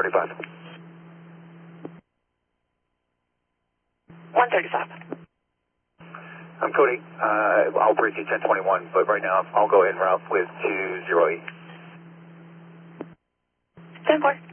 135. 135. I'm Cody. I'll brief you 1021, but right now I'll go en route with 20E. 10-4.